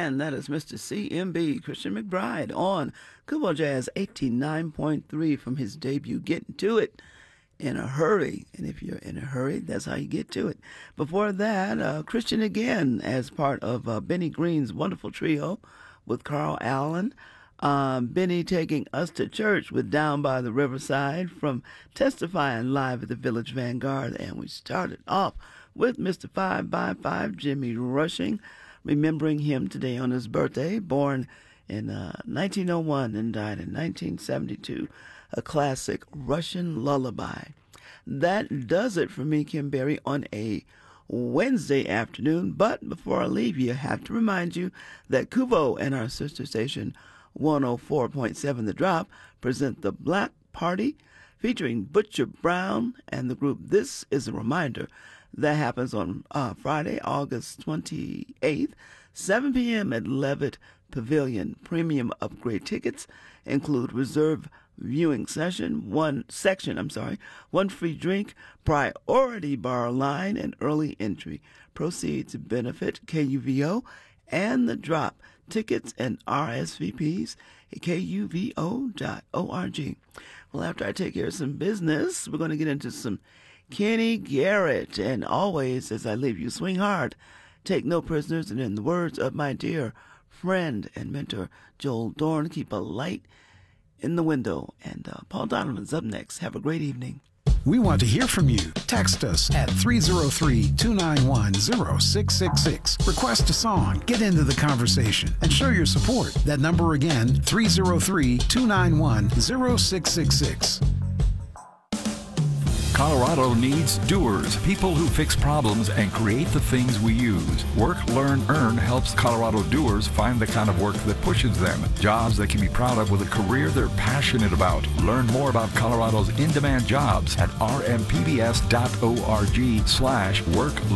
And that is Mr. CMB, Christian McBride, on Kubo Jazz 89.3 from his debut, Getting to It in a Hurry. And if you're in a hurry, that's how you get to it. Before that, Christian again as part of Benny Green's wonderful trio with Carl Allen. Benny taking us to church with Down by the Riverside from Testifying live at the Village Vanguard. And we started off with Mr. 5x5, Jimmy Rushing, remembering him today on his birthday, born in 1901 and died in 1972, a classic Russian lullaby. That does it for me, Kim Berry, on a Wednesday afternoon. But before I leave you, I have to remind you that Kubo and our sister station 104.7 The Drop present the Black Party featuring Butcher Brown and the group This Is a Reminder. That happens on Friday, August 28th, 7 p.m. at Levitt Pavilion. Premium upgrade tickets include reserve viewing one free drink, priority bar line, and early entry. Proceeds benefit KUVO and The Drop. Tickets and RSVPs at kuvo.org. Well, after I take care of some business, we're going to get into some Kenny Garrett. And always, as I leave you, swing hard, take no prisoners, and in the words of my dear friend and mentor Joel Dorn, keep a light in the window. And Paul Donovan's up next. Have a great evening. We want to hear from you. Text us at 303-291-0666. Request a song, get into the conversation, and show your support. That number again, 303-291-0666. Colorado needs doers, people who fix problems and create the things we use. Work, Learn, Earn helps Colorado doers find the kind of work that pushes them. Jobs they can be proud of with a career they're passionate about. Learn more about Colorado's in-demand jobs at rmpbs.org/work,